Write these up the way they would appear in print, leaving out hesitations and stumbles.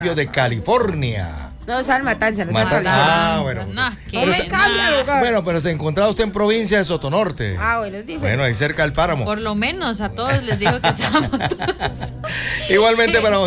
de California. No, San Matanza, no Bueno. cambia, bueno, pero se encontraba usted en provincia de Sotonorte. Bueno, es diferente. Bueno, ahí cerca del páramo. Por lo menos a todos les digo que seamos. Igualmente para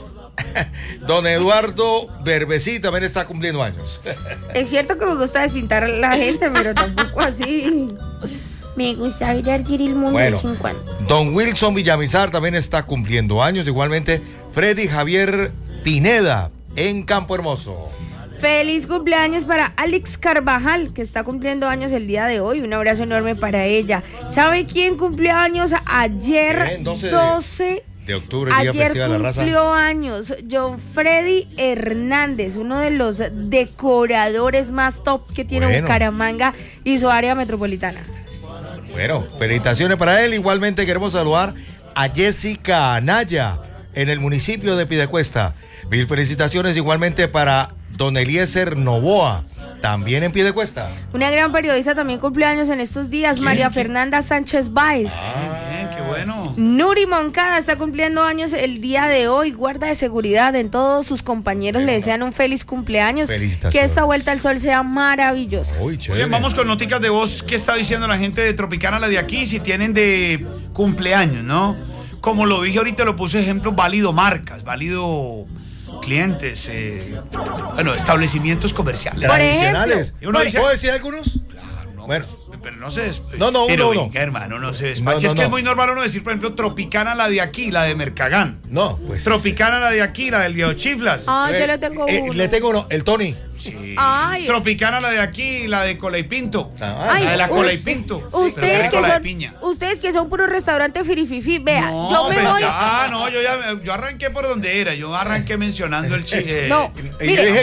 don Eduardo Berbesí también está cumpliendo años. Es cierto que me gusta despintar a la gente, pero tampoco así. Me gusta divertir el mundo de vez en cuando. Don Wilson Villamizar también está cumpliendo años. Igualmente, Freddy Javier Pineda en Campo Hermoso. Feliz cumpleaños para Alex Carvajal, que está cumpliendo años el día de hoy. Un abrazo enorme para ella. ¿Sabe quién cumplió años ayer? 12 de octubre, día Festival de la Raza. Cumplió años John Freddy Hernández, uno de los decoradores más top que tiene Bucaramanga y su área metropolitana. Bueno, felicitaciones para él. Igualmente queremos saludar a Jessica Anaya en el municipio de Piedecuesta. Mil felicitaciones igualmente para don Eliezer Novoa, también en Piedecuesta. Una gran periodista también cumpleaños en estos días, María Fernanda Sánchez Báez. Bien, qué bueno. Nuri Moncada está cumpliendo años el día de hoy, guarda de seguridad. En todos sus compañeros le desean un feliz cumpleaños. Que esta vuelta al sol sea maravillosa. Bien, vamos con noticias de voz. ¿Qué está diciendo la gente de Tropicana, la de aquí? Si tienen de cumpleaños, ¿no? Como lo dije ahorita, lo puse ejemplo, válido marcas, válido clientes, establecimientos comerciales. Tradicionales. ¿Puedo decir algunos? Claro, no. Bueno. Pero no se uno. Hermano, no se despache. Es que es muy normal uno decir, por ejemplo, Tropicana, la de aquí, la de Mercagán. No, pues. Tropicana, la de aquí, la del Viejo Chiflas. Yo le tengo uno. Le tengo uno, el Tony. Sí. Tropicana, la de aquí, la de Cola y Pinto. La de la Cola y Pinto. Ustedes que son puros restaurantes firififi, vea, yo me voy. Yo arranqué por donde era. Yo arranqué mencionando el chile. Mire,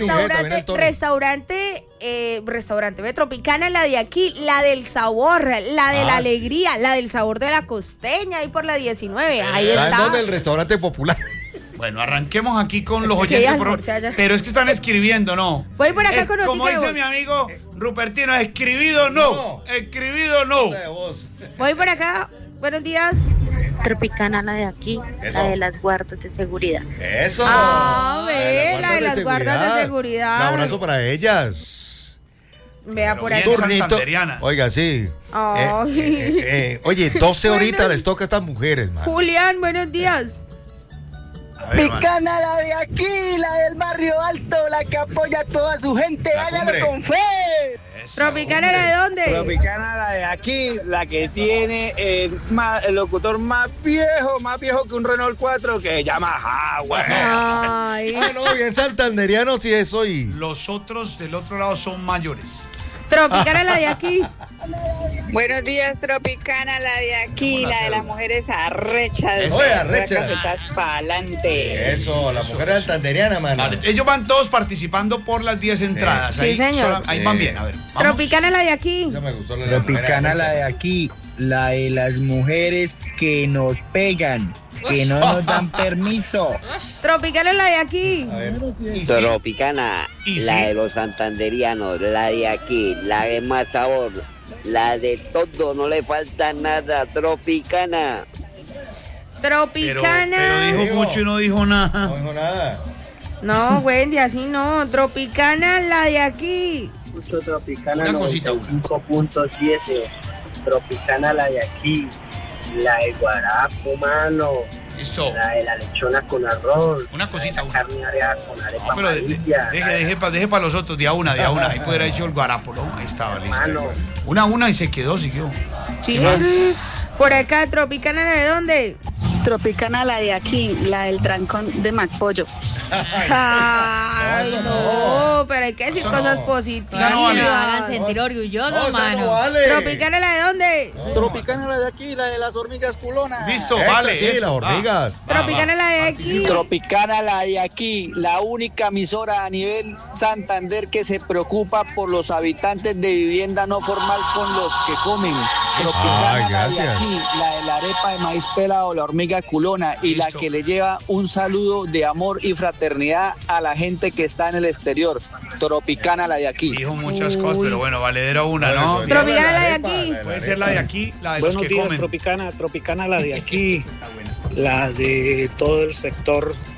restaurante, ve, Tropicana, la de aquí, la del sabor, la de la alegría, la del sabor de la costeña, ahí por la 19. Ahí está. ¿Dónde el restaurante popular? Bueno, arranquemos aquí con los oyentes. Pero es que están escribiendo, ¿no? Voy por acá con como dice mi amigo Rupertino, escribido no. Escribido no. Voy por acá. Buenos días. Tropicana, la de aquí, la de las guardas de seguridad. Eso. La de las guardas de seguridad. Un abrazo para ellas. Vea por ahí. Oiga, sí. Oye, 12 horitas les toca a estas mujeres, man. Julián, buenos días. Tropicana, la de aquí, la del barrio alto, la que apoya a toda su gente, hágalo con fe. Tropicana, ¿la de dónde? Tropicana, la de aquí, la que tiene el locutor más viejo que un Renault 4 que llama Jaguar. Bien santanderiano sí es hoy. Los otros del otro lado son mayores. Tropicana, la de aquí. Buenos días, Tropicana, la de aquí, la de las mujeres arrechas. Arrechas para adelante. Eso, las mujeres santanderianas, mano. Ellos van todos participando por las 10 entradas. Sí, señor. Ahí van bien, a ver. Vamos. Tropicana, la de aquí. Tropicana, la de aquí, la de las mujeres que nos pegan, que no nos dan permiso. Tropicana, la de aquí. Tropicana, la de los santanderianos, la de aquí, la de más sabor, la de todo, no le falta nada. Tropicana. Pero dijo mucho y no dijo nada. No dijo nada. No, Wendy, así no. Tropicana, la de aquí. Tropicana 95.7. Tropicana, la de aquí, la de guarapo, mano. Listo. La de la lechona con arroz. Una cosita. La carne areada con arepa amarilla. Deje para los otros, de a una. Ahí pudiera hecho el guarapo, ¿no? Ahí estaba, listo. Mano. Una y se quedó, siguió. Sí, por acá, Tropicana, ¿la de dónde? Tropicana, la de aquí, la del trancón de McPollo. Ay, no, pero hay que decir cosas positivas. No hagan sentir orgullosos, mano. Tropicana, ¿la de dónde? Tropicana, la de aquí, la de las hormigas culonas. Listo, vale. Sí, las hormigas. Tropicana, la de aquí. Tropicana, la de aquí, la única emisora a nivel Santander que se preocupa por los habitantes de vivienda no formal con los que comen. Tropicana, la de aquí, la de la arepa de maíz pelado, la hormiga culona y la que le lleva un saludo de amor y fraternidad a la gente que está en el exterior. Tropicana, la de aquí. Dijo muchas cosas, pero bueno, valedera una, ¿no? Tropicana, la de aquí. Puede ser la de aquí, la de los que comen. Tropicana, la de aquí, la de todo el sector